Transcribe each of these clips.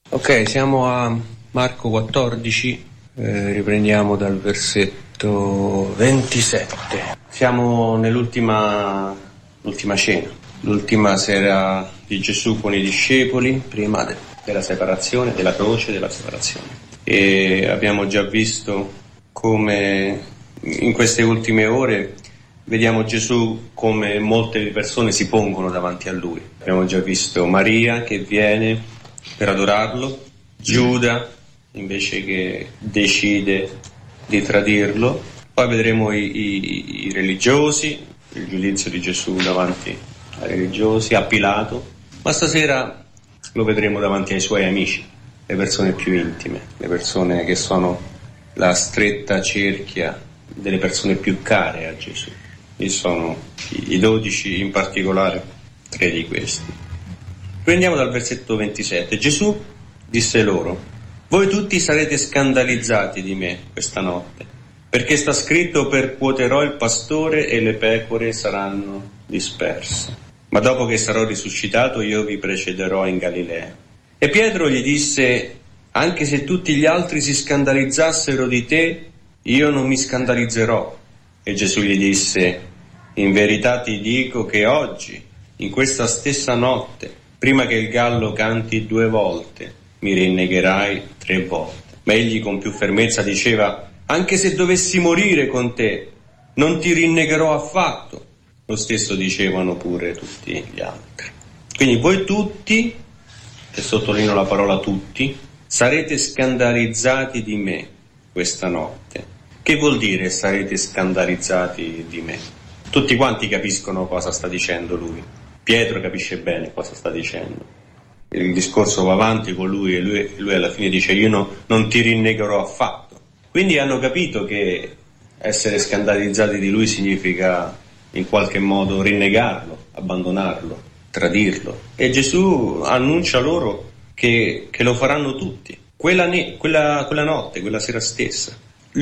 Ok, siamo a Marco 14, riprendiamo dal versetto 27. Siamo nell'ultima cena, l'ultima sera di Gesù con i discepoli, prima della separazione, della croce, della separazione. E abbiamo già visto come in queste ultime ore vediamo Gesù come molte persone si pongono davanti a Lui. Abbiamo già visto Maria che viene per adorarlo, Giuda invece che decide di tradirlo, poi vedremo i religiosi, il giudizio di Gesù davanti ai religiosi, a Pilato, ma stasera lo vedremo davanti ai suoi amici, le persone più intime, le persone che sono la stretta cerchia delle persone più care a Gesù. E sono i 12, in particolare 3 di questi. Prendiamo dal versetto 27. Gesù disse loro: voi tutti sarete scandalizzati di me questa notte, perché sta scritto: percuoterò il pastore e le pecore saranno disperse. Ma dopo che sarò risuscitato io vi precederò in Galilea. E Pietro gli disse: anche se tutti gli altri si scandalizzassero di te, io non mi scandalizzerò. E Gesù gli disse: in verità ti dico che oggi, in questa stessa notte, prima che il gallo canti 2 volte, mi rinnegherai 3 volte. Ma egli con più fermezza diceva: anche se dovessi morire con te, non ti rinnegherò affatto. Lo stesso dicevano pure tutti gli altri. Quindi voi tutti, e sottolineo la parola tutti, sarete scandalizzati di me questa notte. Che vuol dire sarete scandalizzati di me? Tutti quanti capiscono cosa sta dicendo lui. Pietro capisce bene cosa sta dicendo. Il discorso va avanti con lui e lui alla fine dice: io non ti rinnegherò affatto. Quindi hanno capito che essere scandalizzati di lui significa in qualche modo rinnegarlo, abbandonarlo, tradirlo. E Gesù annuncia loro che lo faranno tutti. Quella notte, quella sera stessa.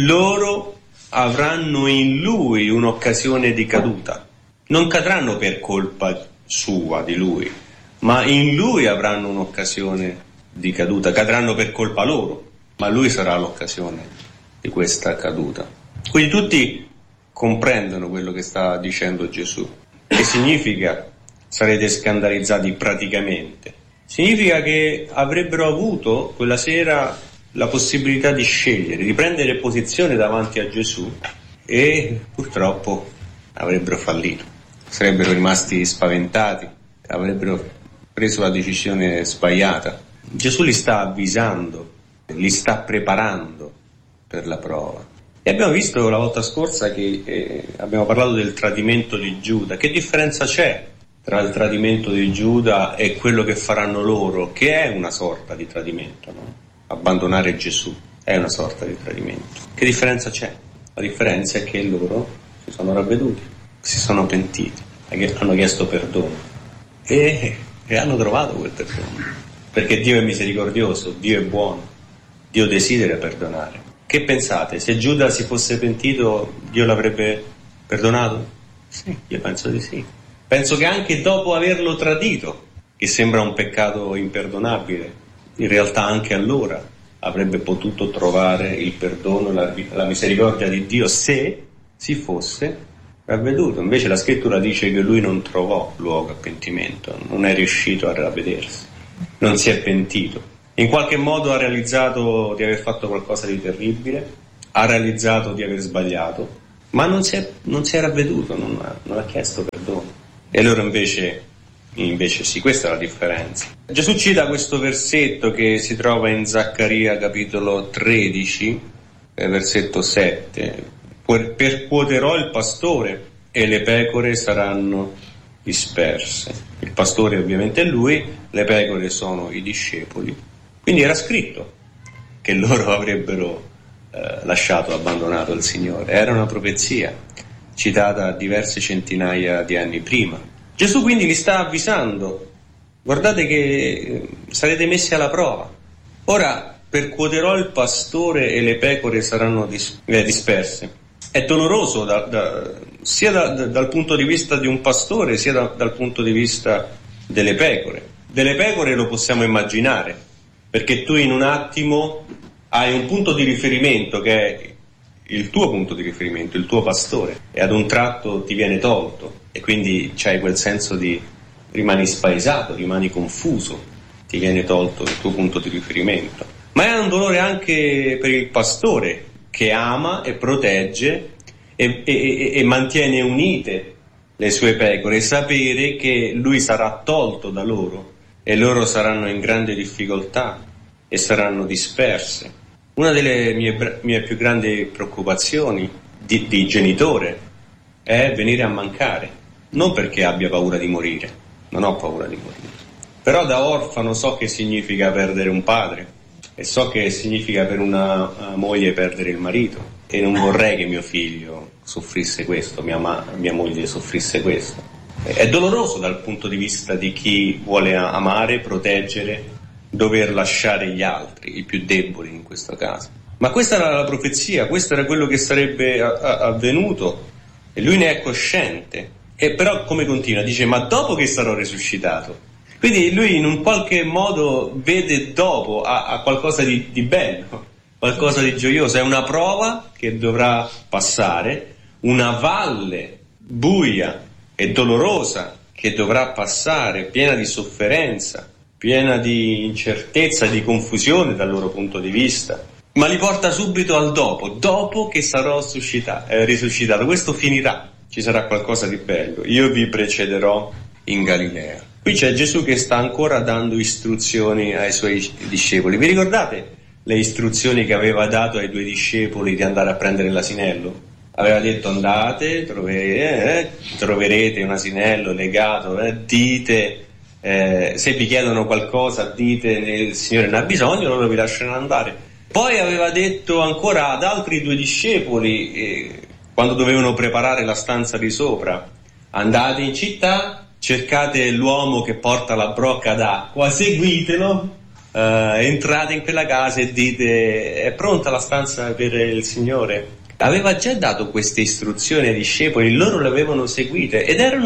Loro avranno in lui un'occasione di caduta. Non cadranno per colpa sua, di lui, ma in lui avranno un'occasione di caduta. Cadranno per colpa loro, ma lui sarà l'occasione di questa caduta. Quindi tutti comprendono quello che sta dicendo Gesù. Che significa sarete scandalizzati praticamente? Significa che avrebbero avuto quella sera la possibilità di scegliere, di prendere posizione davanti a Gesù, e purtroppo avrebbero fallito, sarebbero rimasti spaventati, avrebbero preso la decisione sbagliata. Gesù li sta avvisando, li sta preparando per la prova. E abbiamo visto la volta scorsa che abbiamo parlato del tradimento di Giuda. Che differenza c'è tra il tradimento di Giuda e quello che faranno loro, che è una sorta di tradimento, no? Abbandonare Gesù è una sorta di tradimento. Che differenza c'è? La differenza è che loro si sono ravveduti, si sono pentiti, hanno chiesto perdono e hanno trovato quel perdono, perché Dio è misericordioso, Dio è buono, Dio desidera perdonare. Che pensate? Se Giuda si fosse pentito, Dio l'avrebbe perdonato? Sì, io penso di sì. Penso che anche dopo averlo tradito, che sembra un peccato imperdonabile, in realtà anche allora avrebbe potuto trovare il perdono, la misericordia di Dio, se si fosse ravveduto. Invece la scrittura dice che lui non trovò luogo a pentimento, non è riuscito a ravvedersi, non si è pentito. In qualche modo ha realizzato di aver fatto qualcosa di terribile, ha realizzato di aver sbagliato, ma non si è ravveduto, non ha chiesto perdono. E loro invece sì, questa è la differenza. Gesù cita questo versetto che si trova in Zaccaria capitolo 13, versetto 7. Percuoterò il pastore e le pecore saranno disperse. Il pastore ovviamente è lui, le pecore sono i discepoli. Quindi era scritto che loro avrebbero lasciato, abbandonato il Signore. Era una profezia citata diverse centinaia di anni prima. Gesù quindi li sta avvisando: guardate che sarete messi alla prova. Ora percuoterò il pastore e le pecore saranno disperse. È doloroso sia dal punto di vista di un pastore, sia dal punto di vista delle pecore. Delle pecore lo possiamo immaginare, perché tu in un attimo hai un punto di riferimento che è il tuo punto di riferimento, il tuo pastore, e ad un tratto ti viene tolto e quindi c'hai quel senso di rimani spaesato, rimani confuso, ti viene tolto il tuo punto di riferimento. Ma è un dolore anche per il pastore che ama e protegge e mantiene unite le sue pecore, sapere che lui sarà tolto da loro e loro saranno in grande difficoltà e saranno disperse. Una delle mie più grandi preoccupazioni di genitore è venire a mancare, non perché abbia paura di morire, non ho paura di morire, però da orfano so che significa perdere un padre e so che significa per una moglie perdere il marito, e non vorrei che mio figlio soffrisse questo, mia moglie soffrisse questo. È doloroso dal punto di vista di chi vuole amare, proteggere, dover lasciare gli altri, i più deboli in questo caso. Ma questa era la profezia, questo era quello che sarebbe avvenuto e lui ne è cosciente. E però come continua? Dice: ma dopo che sarò risuscitato? Quindi lui in un qualche modo vede dopo a qualcosa di bello, qualcosa di gioioso. È una prova che dovrà passare, una valle buia e dolorosa che dovrà passare, piena di sofferenza, piena di incertezza, di confusione dal loro punto di vista, ma li porta subito al dopo che sarò risuscitato. Questo finirà, ci sarà qualcosa di bello. Io vi precederò in Galilea. Qui c'è Gesù che sta ancora dando istruzioni ai suoi discepoli. Vi ricordate le istruzioni che aveva dato ai 2 discepoli di andare a prendere l'asinello? Aveva detto: andate, troverete un asinello legato, dite, se vi chiedono qualcosa dite il Signore ne ha bisogno, loro vi lasceranno andare. Poi aveva detto ancora ad altri 2 discepoli, quando dovevano preparare la stanza di sopra: andate in città, cercate l'uomo che porta la brocca d'acqua, seguitelo, entrate in quella casa e dite: è pronta la stanza per il Signore. Aveva già dato queste istruzioni ai discepoli, loro le avevano seguite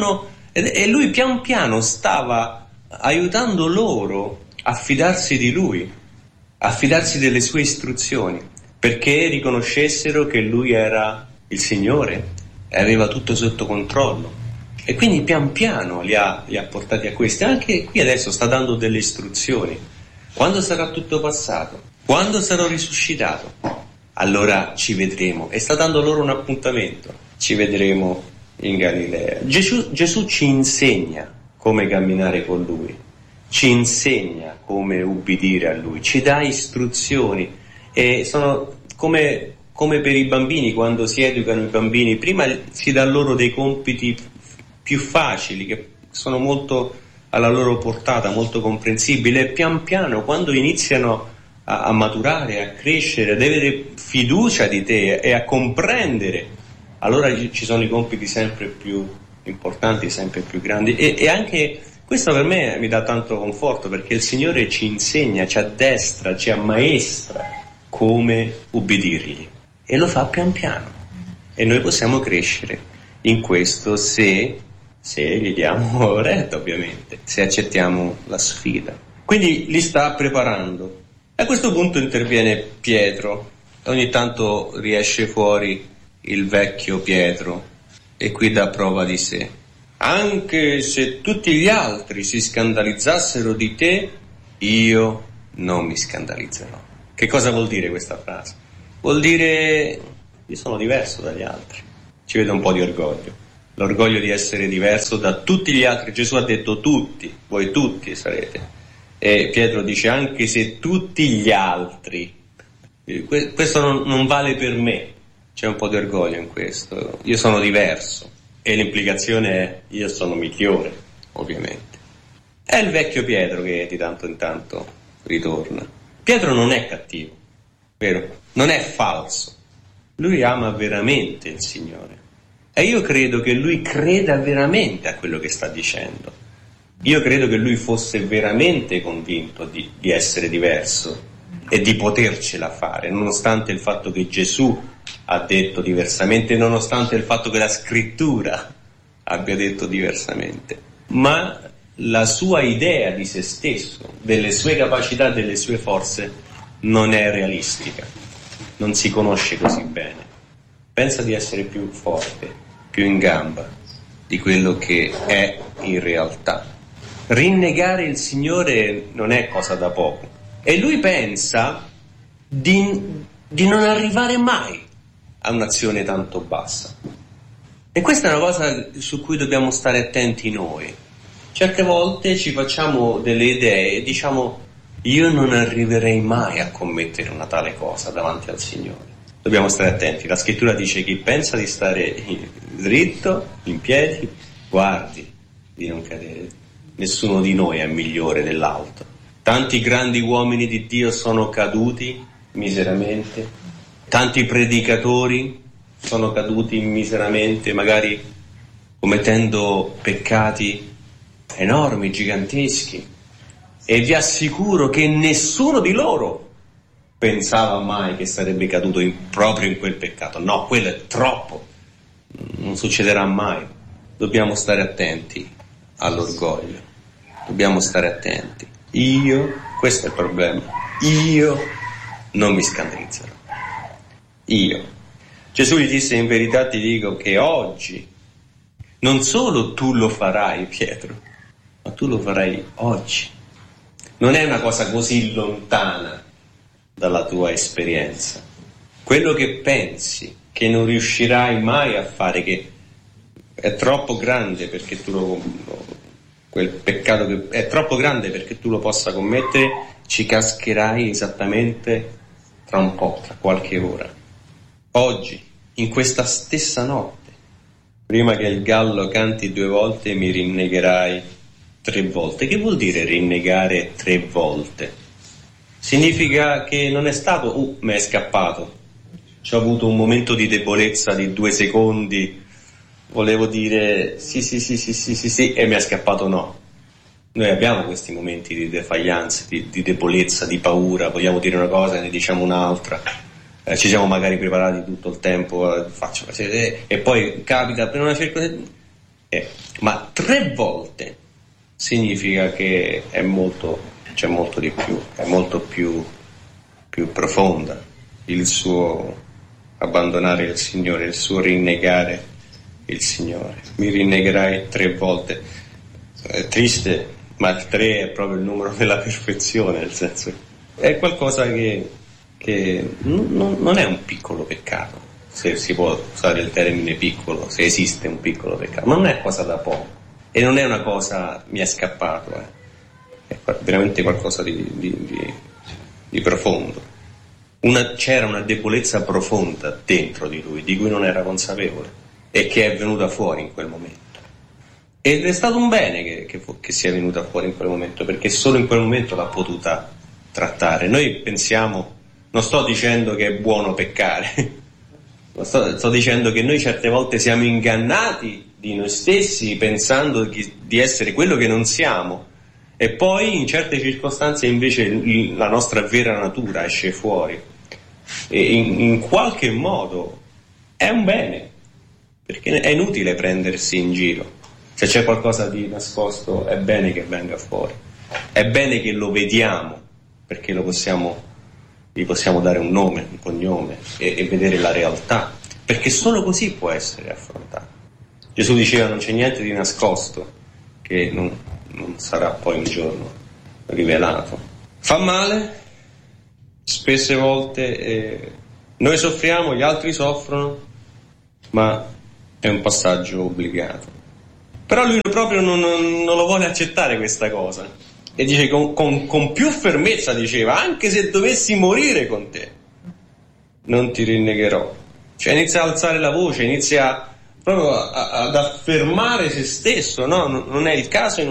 e lui pian piano stava aiutando loro a fidarsi di lui, a fidarsi delle sue istruzioni, perché riconoscessero che lui era il Signore e aveva tutto sotto controllo. E quindi pian piano li ha portati a questo. Anche qui adesso sta dando delle istruzioni. Quando sarà tutto passato, quando sarò risuscitato, allora ci vedremo. E sta dando loro un appuntamento: ci vedremo in Galilea. Gesù ci insegna come camminare con lui, ci insegna come ubbidire a lui, ci dà istruzioni, e sono come per i bambini. Quando si educano i bambini, prima si dà loro dei compiti più facili, che sono molto alla loro portata, molto comprensibili, e pian piano, quando iniziano a maturare, a crescere, ad avere fiducia di te e a comprendere, allora ci sono i compiti sempre più importanti, sempre più grandi. E anche questo per me mi dà tanto conforto, perché il Signore ci insegna, ci addestra, ci ammaestra come ubbidirgli, e lo fa pian piano, e noi possiamo crescere in questo se gli diamo retta, ovviamente, se accettiamo la sfida. Quindi li sta preparando. A questo punto interviene Pietro, ogni tanto riesce fuori il vecchio Pietro, e qui dà prova di sé. Anche se tutti gli altri si scandalizzassero di te, io non mi scandalizzerò. Che cosa vuol dire questa frase? Vuol dire: io sono diverso dagli altri. Ci vedo un po' di orgoglio, l'orgoglio di essere diverso da tutti gli altri. Gesù ha detto tutti, voi tutti sarete. E Pietro dice: anche se tutti gli altri. Questo non vale per me. C'è un po' di orgoglio in questo. Io sono diverso, e l'implicazione è: io sono migliore, ovviamente. È il vecchio Pietro che di tanto in tanto ritorna. Pietro non è cattivo, vero? Non è falso. Lui ama veramente il Signore, e io credo che lui creda veramente a quello che sta dicendo. Io credo che lui fosse veramente convinto di essere diverso e di potercela fare, nonostante il fatto che Gesù ha detto diversamente, nonostante il fatto che la Scrittura abbia detto diversamente. Ma la sua idea di se stesso, delle sue capacità, delle sue forze, non è realistica, non si conosce così bene. Pensa di essere più forte, più in gamba di quello che è in realtà. Rinnegare il Signore non è cosa da poco. E lui pensa di non arrivare mai a un'azione tanto bassa. E questa è una cosa su cui dobbiamo stare attenti noi. Certe volte ci facciamo delle idee e diciamo: io non arriverei mai a commettere una tale cosa davanti al Signore. Dobbiamo stare attenti. La scrittura dice: chi pensa di stare dritto, in piedi, guardi di non cadere. Nessuno di noi è migliore dell'altro. Tanti grandi uomini di Dio sono caduti miseramente. Tanti predicatori sono caduti miseramente, magari commettendo peccati enormi, giganteschi, e vi assicuro che nessuno di loro pensava mai che sarebbe caduto proprio in quel peccato. No, quello è troppo, non succederà mai. Dobbiamo stare attenti all'orgoglio, dobbiamo stare attenti. Questo è il problema, io non mi scandalizzerò. Gesù gli disse: in verità ti dico che oggi non solo tu lo farai, Pietro, ma tu lo farai oggi. Non è una cosa così lontana dalla tua esperienza. Quello che pensi che non riuscirai mai a fare, che è troppo grande perché quel peccato che è troppo grande perché tu lo possa commettere, ci cascherai esattamente tra un po', tra qualche ora. Oggi, in questa stessa notte, prima che il gallo canti 2 volte, mi rinnegherai 3 volte. Che vuol dire rinnegare 3 volte? Significa che non è stato mi è scappato, c'ho avuto un momento di debolezza di 2 secondi, volevo dire sì e mi è scappato. No, noi abbiamo questi momenti di defiance, di debolezza, di paura, vogliamo dire una cosa e ne diciamo un'altra. Ci siamo magari preparati tutto il tempo, e poi capita per una circostanza, ma 3 volte significa che c'è molto di più, è molto più profonda il suo abbandonare il Signore, il suo rinnegare il Signore. Mi rinnegherai 3 volte. È triste, ma il 3 è proprio il numero della perfezione, nel senso è qualcosa che non è un piccolo peccato, se si può usare il termine piccolo, se esiste un piccolo peccato, ma non è cosa da poco e non è una cosa mi è scappato, è veramente qualcosa di profondo. C'era una debolezza profonda dentro di lui, di cui non era consapevole e che è venuta fuori in quel momento. Ed è stato un bene che sia venuta fuori in quel momento, perché solo in quel momento l'ha potuta trattare. Noi pensiamo, non sto dicendo che è buono peccare, sto dicendo che noi certe volte siamo ingannati di noi stessi pensando di essere quello che non siamo, e poi in certe circostanze invece la nostra vera natura esce fuori, e in qualche modo è un bene, perché è inutile prendersi in giro. Se c'è qualcosa di nascosto è bene che venga fuori, è bene che lo vediamo, perché gli possiamo dare un nome, un cognome e vedere la realtà, perché solo così può essere affrontato. Gesù diceva: non c'è niente di nascosto che non sarà poi un giorno rivelato. Fa male, spesse volte noi soffriamo, gli altri soffrono, ma è un passaggio obbligato. Però lui proprio non lo vuole accettare questa cosa, e dice con più fermezza, diceva: anche se dovessi morire con te non ti rinnegherò. Cioè inizia a alzare la voce, inizia proprio ad affermare se stesso, no? Non è il caso in